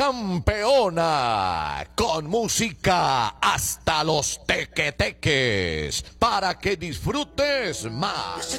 campeona, con música hasta los tequeteques, para que disfrutes más.